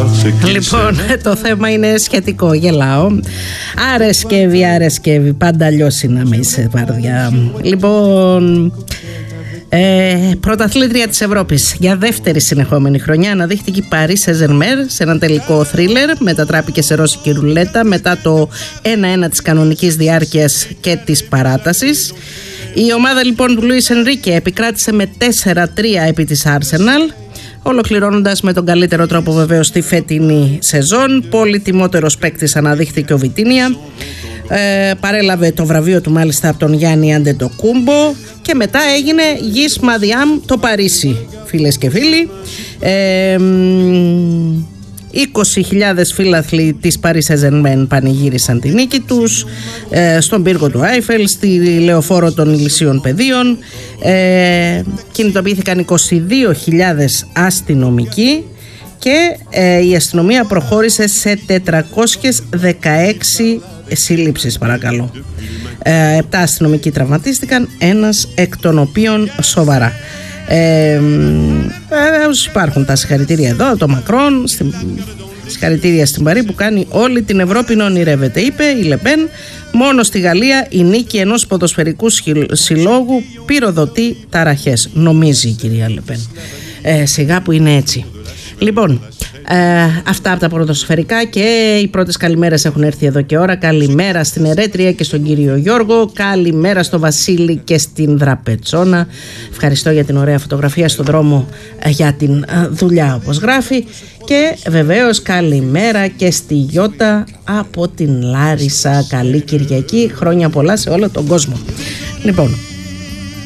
Λοιπόν, το θέμα είναι σχετικό, γελάω. Άρεσκευη, πάντα αλλιώς είναι να είσαι βαρδιά. Λοιπόν, πρωταθλήτρια της Ευρώπης για δεύτερη συνεχόμενη χρονιά αναδείχθηκε η Paris Saint-Germain σε ένα τελικό θρίλερ. Μετατράπηκε σε ρώσικη ρουλέτα μετά το 1-1 της κανονικής διάρκειας και της παράτασης. Η ομάδα λοιπόν του Λουίς Ενρίκε επικράτησε με 4-3 επί της Arsenal, ολοκληρώνοντας με τον καλύτερο τρόπο βεβαίως τη φετινή σεζόν. Πολυτιμότερος παίκτης αναδείχθηκε ο Βιτίνια. Παρέλαβε το βραβείο του μάλιστα από τον Γιάννη Αντετοκούμπο και μετά έγινε γης Μαδιάμ το Παρίσι, φίλες και φίλοι. 20.000 φίλαθλοι της Paris Saint-Germain πανηγύρισαν τη νίκη τους στον πύργο του Άιφελ, στη λεωφόρο των Ηλυσίων Πεδίων. Κινητοποιήθηκαν 22.000 αστυνομικοί και η αστυνομία προχώρησε σε 416 συλλήψεις, παρακαλώ. 7 αστυνομικοί τραυματίστηκαν, ένας εκ των οποίων σοβαρά. Υπάρχουν τα συγχαρητήρια εδώ, το Μακρόν, συγχαρητήρια στην Παρί που κάνει όλη την Ευρώπη να ονειρεύεται, είπε η Λεπέν. Μόνο στη Γαλλία η νίκη ενός ποδοσφαιρικού συλλόγου πυροδοτεί ταραχές, νομίζει η κυρία Λεπέν. Σιγά που είναι έτσι. Λοιπόν, αυτά από τα ποδοσφαιρικά και οι πρώτες καλημέρες έχουν έρθει εδώ και ώρα. Καλημέρα στην Ερέτρια και στον κύριο Γιώργο. Καλημέρα στο Βασίλη και στην Δραπετσόνα. Ευχαριστώ για την ωραία φωτογραφία στον δρόμο για την δουλειά, όπως γράφει. Και βεβαίως καλημέρα και στη Γιώτα από την Λάρισα. Καλή Κυριακή, χρόνια πολλά σε όλο τον κόσμο. Λοιπόν,